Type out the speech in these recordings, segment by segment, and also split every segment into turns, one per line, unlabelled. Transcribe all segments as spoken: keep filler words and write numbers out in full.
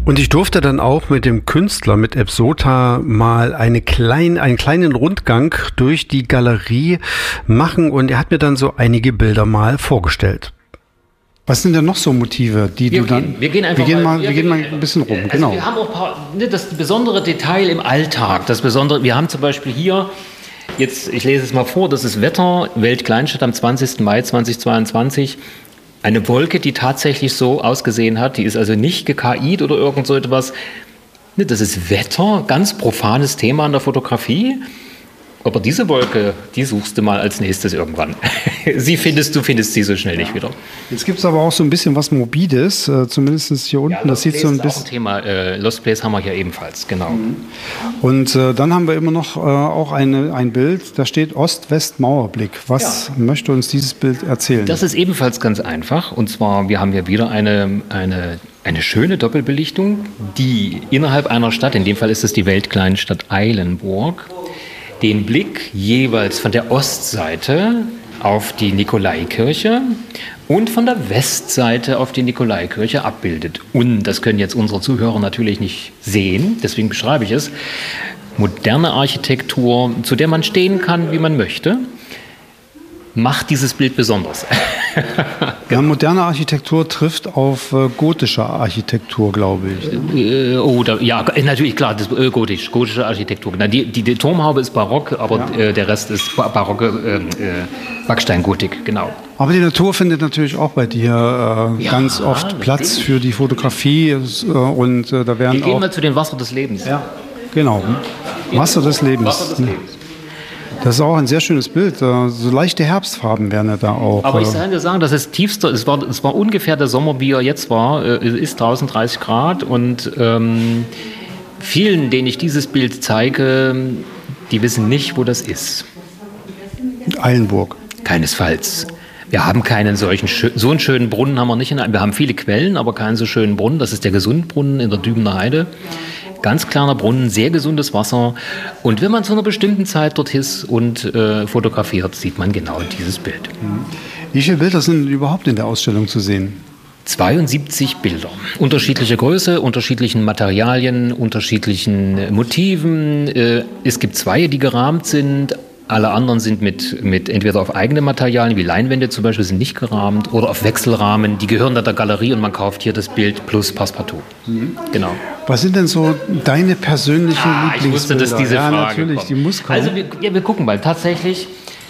Und ich durfte dann auch mit dem Künstler, mit Epsota, mal eine klein, einen kleinen Rundgang durch die Galerie machen und er hat mir dann so einige Bilder mal vorgestellt. Was sind denn noch so Motive, die
wir
du dann...
Gehen, wir gehen einfach
wir gehen mal,
mal,
wir gehen mal ein bisschen rum,
also
genau.
Wir haben auch ein paar, ne, das besondere Detail im Alltag, das besondere, wir haben zum Beispiel hier, jetzt, ich lese es mal vor, das ist Wetter, Weltkleinstadt am zwanzigsten Mai zweitausendzweiundzwanzig. Eine Wolke, die tatsächlich so ausgesehen hat, die ist also nicht ge-K I'd oder irgend so etwas. Das ist Wetter, ganz profanes Thema in der Fotografie. Aber diese Wolke, die suchst du mal als nächstes irgendwann. Sie findest, du findest sie so schnell nicht wieder.
Jetzt gibt es aber auch so ein bisschen was Morbides, äh, zumindest hier unten.
Ja,
das sieht so ein
ist
bisschen.
Auch ein Thema. Äh, Lost Place haben wir hier ebenfalls, genau. Mhm.
Und äh, dann haben wir immer noch äh, auch eine, ein Bild, da steht Ost-West-Mauerblick. Was ja. möchte uns dieses Bild erzählen?
Das ist ebenfalls ganz einfach. Und zwar, wir haben hier wieder eine, eine, eine schöne Doppelbelichtung, die innerhalb einer Stadt, in dem Fall ist es die Weltkleinstadt Eilenburg, den Blick jeweils von der Ostseite auf die Nikolaikirche und von der Westseite auf die Nikolaikirche abbildet. Und das können jetzt unsere Zuhörer natürlich nicht sehen, deswegen beschreibe ich es. Moderne Architektur, zu der man stehen kann, wie man möchte, macht dieses Bild besonders.
Ja, moderne Architektur trifft auf äh, gotische Architektur, glaube ich.
Äh, oh, da, ja, natürlich, klar, das, äh, gotisch, gotische Architektur. Na, die, die, die Turmhaube ist barock, aber ja. äh, der Rest ist barocke äh, äh, Backsteingotik, genau.
Aber die Natur findet natürlich auch bei dir äh,
ja,
ganz oft Platz für die Fotografie äh, und äh, da werden
Wir gehen
auch...
mal zu den Wasser des Lebens.
Ja, genau. Wasser des Lebens.
Wasser des Lebens.
Das ist auch ein sehr schönes Bild. So leichte Herbstfarben werden ja da auch.
Aber ich kann dir sagen, das ist tiefster, es war, es war ungefähr der Sommer, wie er jetzt war. Es ist draußen dreißig Grad und ähm, vielen, denen ich dieses Bild zeige, die wissen nicht, wo das ist.
Eilenburg.
Keinesfalls. Wir haben keinen solchen, so einen schönen Brunnen haben wir nicht. In, wir haben viele Quellen, aber keinen so schönen Brunnen. Das ist der Gesundbrunnen in der Dübener Heide. Ganz kleiner Brunnen, sehr gesundes Wasser. Und wenn man zu einer bestimmten Zeit dort ist und äh, fotografiert, sieht man genau dieses Bild.
Wie viele Bilder sind überhaupt in der Ausstellung zu sehen?
zweiundsiebzig Bilder. Unterschiedliche Größe, unterschiedlichen Materialien, unterschiedlichen Motiven. Äh, es gibt zwei, die gerahmt sind. Alle anderen sind mit, mit entweder auf eigene Materialien, wie Leinwände zum Beispiel, sind nicht gerahmt, oder auf Wechselrahmen. Die gehören dann der Galerie und man kauft hier das Bild plus Passepartout. Mhm. Genau.
Was sind denn so deine persönlichen
ah,
Lieblingsbilder?
Ich wusste, dass diese
ja,
Frage
natürlich,
kommt.
Die muss kommen.
Also wir, ja, wir gucken mal. Tatsächlich,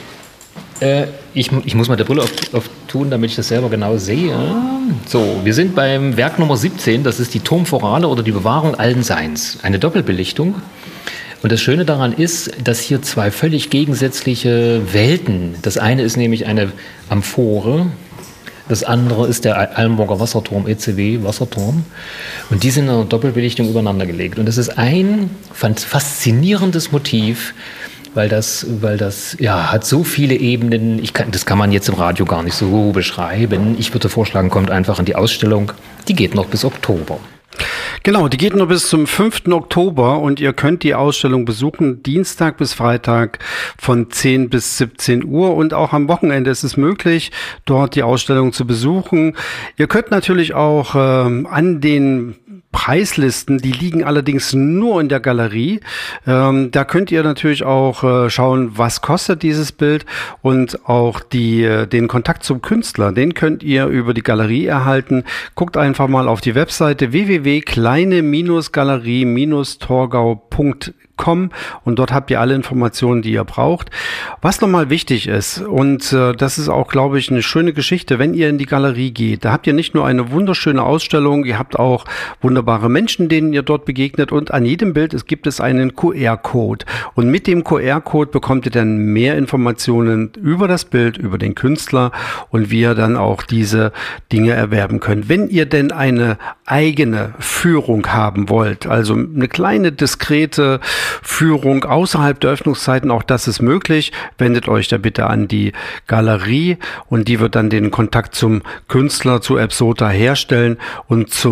äh, ich, ich muss mal die Brille auf, auf tun, damit ich das selber genau sehe. So, wir sind beim Werk Nummer siebzehn. Das ist die Turmforale oder die Bewahrung allen Seins. Eine Doppelbelichtung. Und das Schöne daran ist, dass hier zwei völlig gegensätzliche Welten, das eine ist nämlich eine Amphore, das andere ist der Eilenburger Wasserturm, E C W Wasserturm, und die sind in einer Doppelbelichtung übereinander gelegt. Und das ist ein faszinierendes Motiv, weil das, weil das ja, hat so viele Ebenen, ich kann, das kann man jetzt im Radio gar nicht so beschreiben. Ich würde vorschlagen, kommt einfach in die Ausstellung, die geht noch bis Oktober.
Genau, die geht nur bis zum fünften Oktober und ihr könnt die Ausstellung besuchen, Dienstag bis Freitag von zehn bis siebzehn Uhr und auch am Wochenende ist es möglich, dort die Ausstellung zu besuchen. Ihr könnt natürlich auch ähm, an den Preislisten, die liegen allerdings nur in der Galerie. Ähm, da könnt ihr natürlich auch äh, schauen, was kostet dieses Bild und auch die, äh, den Kontakt zum Künstler, den könnt ihr über die Galerie erhalten. Guckt einfach mal auf die Webseite w w w punkt kleine Galerie Torgau punkt com und dort habt ihr alle Informationen, die ihr braucht. Was nochmal wichtig ist, und äh, das ist auch, glaube ich, eine schöne Geschichte, wenn ihr in die Galerie geht, da habt ihr nicht nur eine wunderschöne Ausstellung, ihr habt auch wunderbare Menschen, denen ihr dort begegnet und an jedem Bild es gibt es einen Q R-Code und mit dem Q R-Code bekommt ihr dann mehr Informationen über das Bild, über den Künstler und wie ihr dann auch diese Dinge erwerben könnt. Wenn ihr denn eine eigene Führung haben wollt, also eine kleine, diskrete Führung außerhalb der Öffnungszeiten, auch das ist möglich. Wendet euch da bitte an die Galerie und die wird dann den Kontakt zum Künstler, zu Epsota herstellen und zum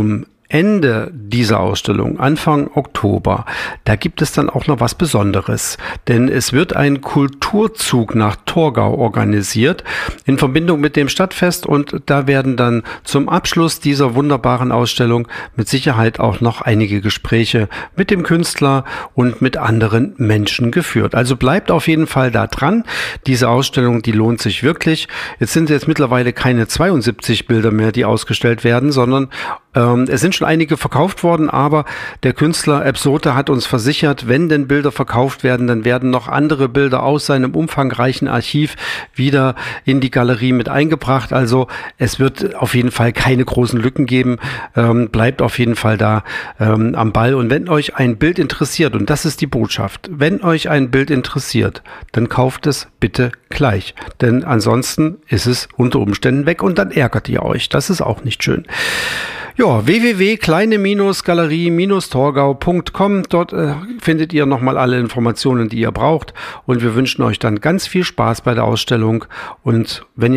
Ende dieser Ausstellung, Anfang Oktober, da gibt es dann auch noch was Besonderes. Denn es wird ein Kulturzug nach Torgau organisiert in Verbindung mit dem Stadtfest und da werden dann zum Abschluss dieser wunderbaren Ausstellung mit Sicherheit auch noch einige Gespräche mit dem Künstler und mit anderen Menschen geführt. Also bleibt auf jeden Fall da dran. Diese Ausstellung, die lohnt sich wirklich. Jetzt sind jetzt mittlerweile keine zweiundsiebzig Bilder mehr, die ausgestellt werden, sondern ähm, es sind schon einige verkauft worden, aber der Künstler Ebsote hat uns versichert, wenn denn Bilder verkauft werden, dann werden noch andere Bilder aus seinem umfangreichen Archiv wieder in die Galerie mit eingebracht. Also es wird auf jeden Fall keine großen Lücken geben. Ähm, bleibt auf jeden Fall da ähm, am Ball. Und wenn euch ein Bild interessiert, und das ist die Botschaft, wenn euch ein Bild interessiert, dann kauft es bitte gleich. Denn ansonsten ist es unter Umständen weg und dann ärgert ihr euch. Das ist auch nicht schön. Ja, w w w punkt kleine Galerie Torgau punkt com. Dort äh, findet ihr nochmal alle Informationen, die ihr braucht. Und wir wünschen euch dann ganz viel Spaß bei der Ausstellung. Und wenn